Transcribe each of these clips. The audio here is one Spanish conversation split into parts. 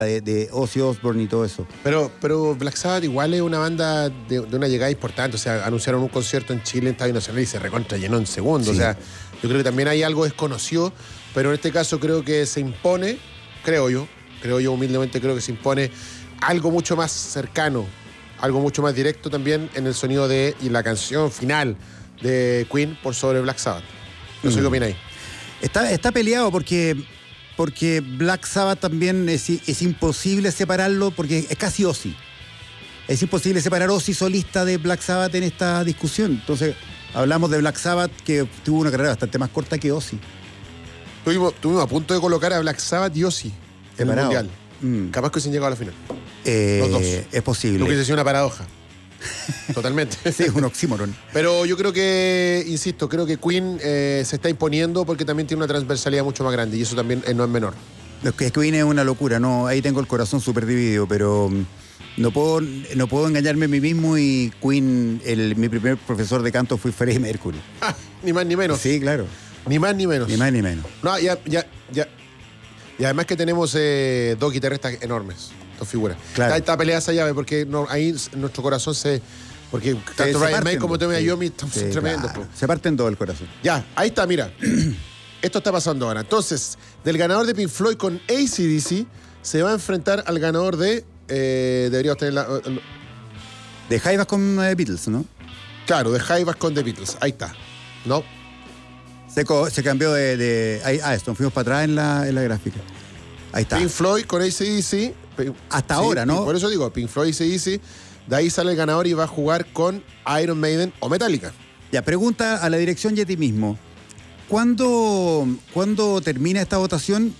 de Ozzy Osbourne y todo eso. Pero Black Sabbath igual es una banda de una llegada importante. O sea, anunciaron un concierto en Chile en Estadio Nacional y se recontra llenó en segundos. Sí. O sea, yo creo que también hay algo desconocido, pero en este caso creo que se impone, creo yo humildemente creo que se impone algo mucho más cercano, algo mucho más directo también en el sonido y la canción final de Queen por sobre Black Sabbath. No sé qué opináis. Está peleado porque Black Sabbath también es imposible separarlo porque es casi Ozzy. Es imposible separar Ozzy solista de Black Sabbath en esta discusión. Entonces, hablamos de Black Sabbath que tuvo una carrera bastante más corta que Ozzy. Estuvimos a punto de colocar a Black Sabbath y Ozzy en el Mundial. Capaz que hubiesen llegado a la final. Los dos. Es posible. Lo que hubiese sido una paradoja. Totalmente. Sí, es un oxímoron. Pero yo creo que, insisto, creo que Queen se está imponiendo porque también tiene una transversalidad mucho más grande y eso también no es menor. Es que Queen es una locura, ¿no? Ahí tengo el corazón súper dividido, pero no puedo engañarme a mí mismo y Queen, mi primer profesor de canto fue Freddie Mercury. Ni más ni menos. Sí, claro. Ni más ni menos. Ni más ni menos. No, ya. Y además que tenemos dos guitarristas enormes. Figuras. Claro. Está peleada esa llave porque ahí nuestro corazón porque tanto Ryan May como Tommy Iommi están tremendos. Claro. Se parten todo el corazón. Ya, ahí está, mira. Esto está pasando ahora. Entonces, del ganador de Pink Floyd con AC/DC se va a enfrentar al ganador de deberíamos tener de Jaivas con Beatles, ¿no? Claro, de Jaivas con The Beatles. Ahí está. ¿No? Se cambió esto, fuimos para atrás en la gráfica. Ahí está. Pink Floyd con AC/DC. Hasta ahora, ¿no? Por eso digo, Pink Floyd y AC/DC. De ahí sale el ganador y va a jugar con Iron Maiden o Metallica. Ya, pregunta a la dirección y a ti mismo. ¿Cuándo termina esta votación?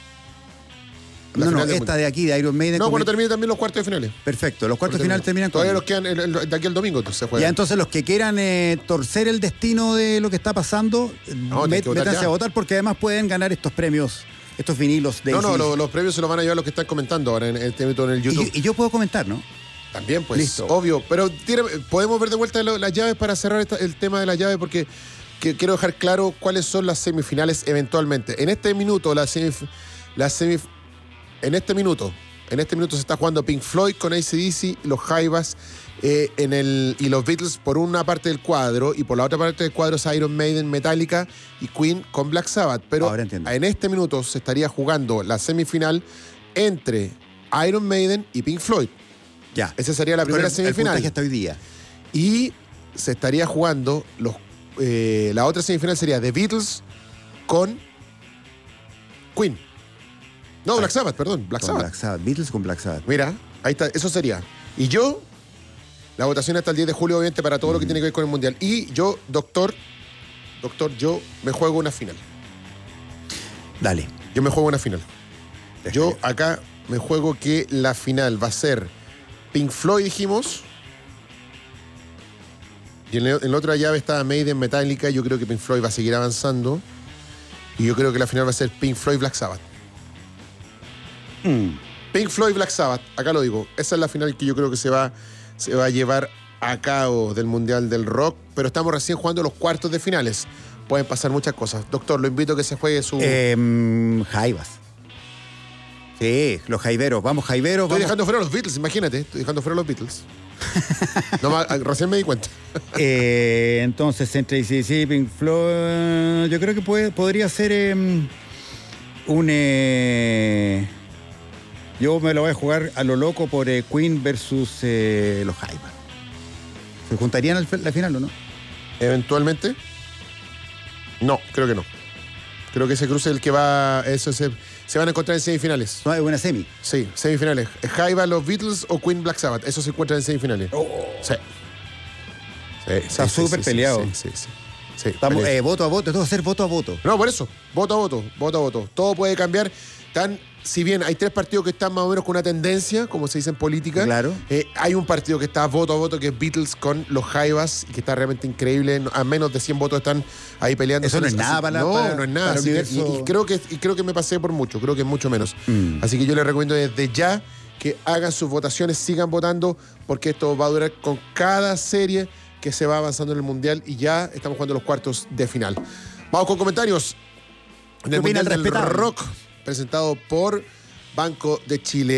Esta de aquí, de Iron Maiden. No, cuando termine también los cuartos de finales. Perfecto, los cuartos de final terminan todavía nos quedan de aquí al domingo, entonces se juega. Ya, entonces los que quieran torcer el destino de lo que está pasando, métanse a votar porque además pueden ganar estos premios, estos vinilos de los premios se los van a llevar los que están comentando ahora en este minuto en el YouTube. Y yo puedo comentar, ¿no? También, pues, listo. Obvio. Pero podemos ver de vuelta las llaves para cerrar el tema de las llaves porque quiero dejar claro cuáles son las semifinales eventualmente. En este minuto, en este minuto se está jugando Pink Floyd con AC/DC, los Jaivas y los Beatles por una parte del cuadro y por la otra parte del cuadro es Iron Maiden, Metallica y Queen con Black Sabbath. Pero en este minuto se estaría jugando la semifinal entre Iron Maiden y Pink Floyd. Ya. Esa sería la primera semifinal. El puntaje hasta hoy día. Y se estaría jugando la otra semifinal sería The Beatles con Queen. No, Black Sabbath, perdón. Black Sabbath. Beatles con Black Sabbath. Mira, ahí está, eso sería. Y la votación hasta el 10 de julio, obviamente, para todo lo que tiene que ver con el Mundial. Y yo, doctor, yo me juego una final. Dale. Yo me juego una final. Yo acá me juego que la final va a ser Pink Floyd, dijimos. Y en la otra llave está Maiden, Metallica. Yo creo que Pink Floyd va a seguir avanzando. Y yo creo que la final va a ser Pink Floyd, Black Sabbath. Pink Floyd, Black Sabbath, acá lo digo. Esa es la final que yo creo que se va a llevar a cabo del Mundial del Rock. Pero estamos recién jugando los cuartos de finales. Pueden pasar muchas cosas. Doctor, lo invito a que se juegue su... Jaivas. Sí, los jaiveros. Vamos, jaiveros. Estoy dejando fuera a los Beatles, imagínate. Estoy dejando fuera a los Beatles. Recién me di cuenta. Entonces, entre AC/DC, Pink Floyd, yo creo que podría ser yo me lo voy a jugar a lo loco por Queen versus los Jaivas. ¿Se juntarían la final o no? Eventualmente. No, creo que no. Creo que ese cruce es el que va... Se van a encontrar en semifinales. No, es una semi. Sí, semifinales. Jaiva, los Beatles o Queen, Black Sabbath. Eso se encuentran en semifinales. Sí. Está súper peleado. Sí. Estamos voto a voto. Esto va a ser voto a voto. No, por eso. Voto a voto. Todo puede cambiar. Si bien hay 3 partidos que están más o menos con una tendencia, como se dice en política, claro. Hay un partido que está voto a voto, que es Beatles con los Jaivas, y que está realmente increíble. A menos de 100 votos están ahí peleando. Eso no es nada para no es nada. Y creo que me pasé por mucho, creo que es mucho menos. Así que yo les recomiendo desde ya que hagan sus votaciones, sigan votando, porque esto va a durar con cada serie que se va avanzando en el Mundial y ya estamos jugando los cuartos de final. Vamos con comentarios. En el Mundial del Rock, presentado por Banco de Chile.